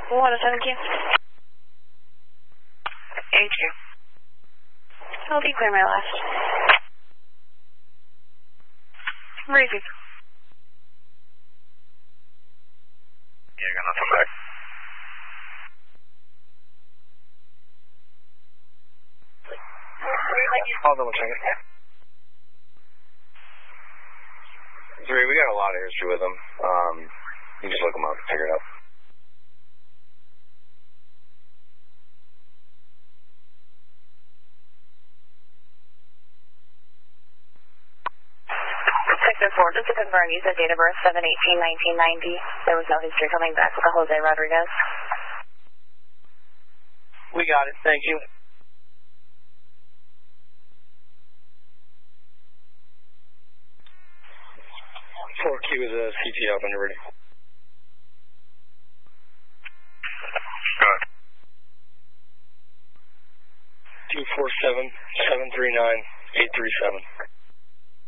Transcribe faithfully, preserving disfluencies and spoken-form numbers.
one oh seven Q. Thank you. I'll be clear my last. Raising. Yeah, got nothing back. I'll double check it. Three, we got a lot of history with them. Um, you just look them up and figure it out. six oh four, just to confirm, you said date of birth seven eighteen nineteen ninety. There was no history coming back with the Jose Rodriguez. We got it, thank you. four Q is a C T up when you're ready. Good. two four seven, seven three nine, eight three seven.